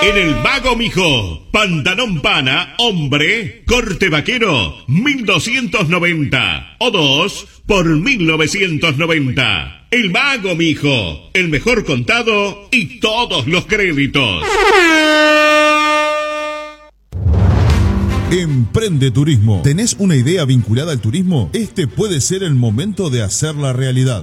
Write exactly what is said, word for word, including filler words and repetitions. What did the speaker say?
En el Mago Mijo, pantalón pana, hombre, corte vaquero, mil doscientos noventa o dos por mil novecientos noventa. El Mago Mijo, el mejor contado y todos los créditos. Emprende Turismo. ¿Tenés una idea vinculada al turismo? Este puede ser el momento de hacerla realidad.